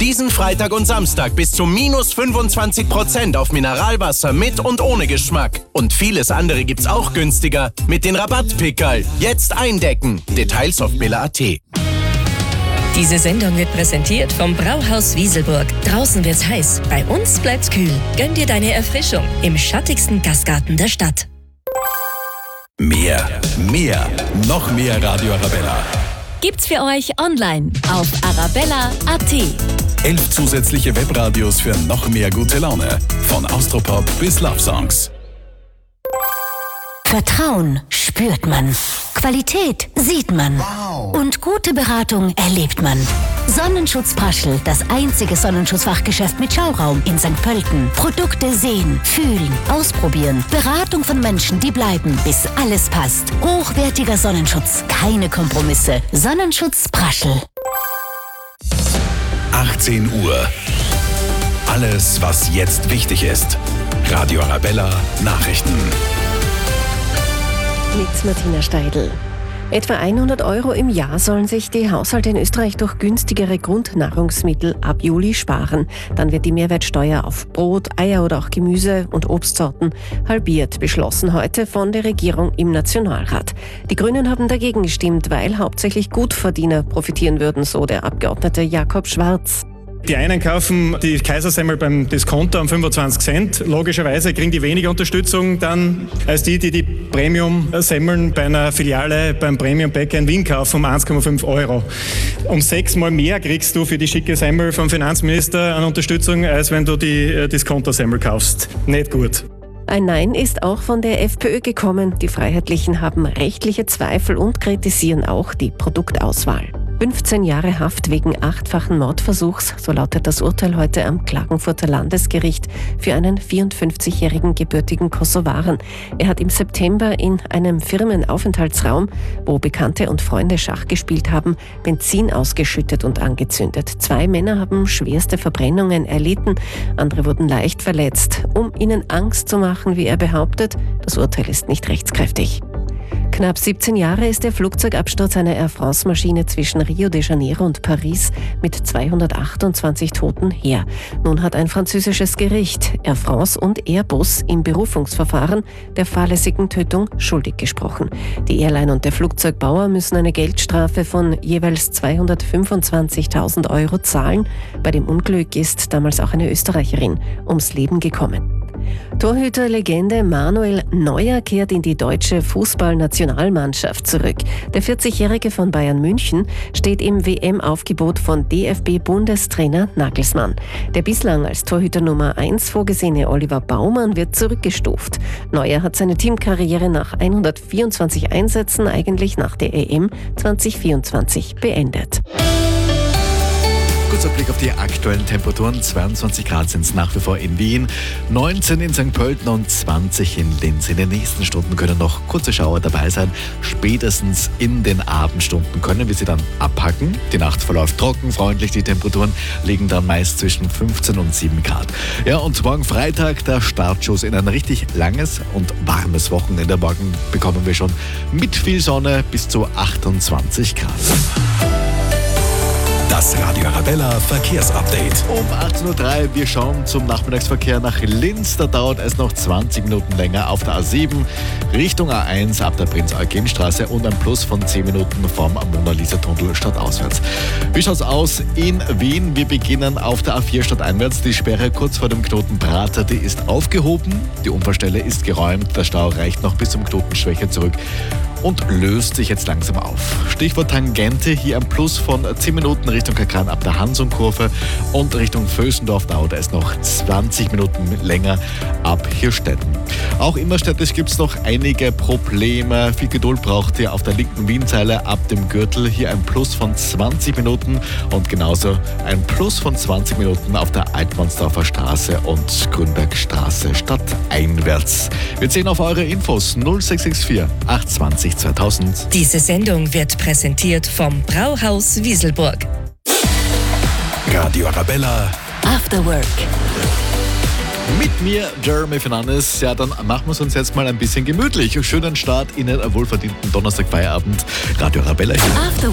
Diesen Freitag und Samstag bis zu minus 25% auf Mineralwasser mit und ohne Geschmack. Und vieles andere gibt's auch günstiger mit den Rabattpickerl. Jetzt eindecken. Details auf billa.at. Diese Sendung wird präsentiert vom Brauhaus Wieselburg. Draußen wird's heiß, bei uns bleibt's kühl. Gönn dir deine Erfrischung im schattigsten Gastgarten der Stadt. Mehr, noch mehr Radio Arabella. Gibt's für euch online auf arabella.at. 11 zusätzliche Webradios für noch mehr gute Laune. Von Austropop bis Love Songs. Vertrauen spürt man. Qualität sieht man. Wow. Und gute Beratung erlebt man. Sonnenschutz Praschl, das einzige Sonnenschutzfachgeschäft mit Schauraum in St. Pölten. Produkte sehen, fühlen, ausprobieren. Beratung von Menschen, die bleiben, bis alles passt. Hochwertiger Sonnenschutz, keine Kompromisse. Sonnenschutz Praschl. 18 Uhr. Alles, was jetzt wichtig ist. Radio Arabella Nachrichten. Mit Martina Steidl. Etwa 100 € im Jahr sollen sich die Haushalte in Österreich durch günstigere Grundnahrungsmittel ab Juli sparen. Dann wird die Mehrwertsteuer auf Brot, Eier oder auch Gemüse und Obstsorten halbiert, beschlossen heute von der Regierung im Nationalrat. Die Grünen haben dagegen gestimmt, weil hauptsächlich Gutverdiener profitieren würden, so der Abgeordnete Jakob Schwarz. Die einen kaufen die Kaisersemmel beim Discounter um 25 Cent. Logischerweise kriegen die weniger Unterstützung dann als die Premium-Semmeln bei einer Filiale beim Premium-Bäcker in Wien kaufen um 1,5 €. Um 6-mal mehr kriegst du für die schicke Semmel vom Finanzminister an Unterstützung, als wenn du die Discounter-Semmel kaufst. Nicht gut. Ein Nein ist auch von der FPÖ gekommen. Die Freiheitlichen haben rechtliche Zweifel und kritisieren auch die Produktauswahl. 15 Jahre Haft wegen 8-fachen Mordversuchs, so lautet das Urteil heute am Klagenfurter Landesgericht für einen 54-jährigen gebürtigen Kosovaren. Er hat im September in einem Firmenaufenthaltsraum, wo Bekannte und Freunde Schach gespielt haben, Benzin ausgeschüttet und angezündet. 2 Männer haben schwerste Verbrennungen erlitten, andere wurden leicht verletzt. Um ihnen Angst zu machen, wie er behauptet, das Urteil ist nicht rechtskräftig. Knapp 17 Jahre ist der Flugzeugabsturz einer Air France-Maschine zwischen Rio de Janeiro und Paris mit 228 Toten her. Nun hat ein französisches Gericht Air France und Airbus im Berufungsverfahren der fahrlässigen Tötung schuldig gesprochen. Die Airline und der Flugzeugbauer müssen eine Geldstrafe von jeweils 225.000 € zahlen. Bei dem Unglück ist damals auch eine Österreicherin ums Leben gekommen. Torhüterlegende Manuel Neuer kehrt in die deutsche Fußballnationalmannschaft zurück. Der 40-Jährige von Bayern München steht im WM-Aufgebot von DFB-Bundestrainer Nagelsmann. Der bislang als Torhüter Nummer 1 vorgesehene Oliver Baumann wird zurückgestuft. Neuer hat seine Teamkarriere nach 124 Einsätzen eigentlich nach der EM 2024 beendet. Kurzer Blick auf die aktuellen Temperaturen. 22 Grad sind es nach wie vor in Wien, 19 in St. Pölten und 20 in Linz. In den nächsten Stunden können noch kurze Schauer dabei sein. Spätestens in den Abendstunden können wir sie dann abpacken. Die Nacht verläuft trocken, freundlich. Die Temperaturen liegen dann meist zwischen 15 und 7 Grad. Ja, und morgen Freitag der Startschuss in ein richtig langes und warmes Wochenende. Morgen bekommen wir schon mit viel Sonne bis zu 28 Grad. Das Radio Arabella Verkehrsupdate. Um 18.03 Uhr, wir schauen zum Nachmittagsverkehr nach Linz. Da dauert es noch 20 Minuten länger auf der A7 Richtung A1 ab der Prinz-Eugen-Straße und ein Plus von 10 Minuten vom Mona-Lisa-Tunnel stadtauswärts. Wie schaut's aus in Wien? Wir beginnen auf der A4 stadteinwärts. Die Sperre kurz vor dem Knoten Prater, die ist aufgehoben. Die Unfallstelle ist geräumt. Der Stau reicht noch bis zum Knoten Schwäche zurück und löst sich jetzt langsam auf. Stichwort Tangente, hier ein Plus von 10 Minuten Richtung Kakran ab der Hansum-Kurve und Richtung Vösendorf dauert es noch 20 Minuten länger ab Hirstetten. Auch innerstädtisch gibt es noch einige Probleme. Viel Geduld braucht ihr auf der linken Wienzeile ab dem Gürtel. Hier ein Plus von 20 Minuten und genauso ein Plus von 20 Minuten auf der Altmannsdorfer Straße und Grünbergstraße stadteinwärts. Wir sehen auf eure Infos 0664 820 2000. Diese Sendung wird präsentiert vom Brauhaus Wieselburg. Radio Arabella After Work. Mit mir, Jeremy Fernandes. Ja, dann machen wir es uns jetzt mal ein bisschen gemütlich. Schönen Start in den wohlverdienten Donnerstagfeierabend. Radio Arabella.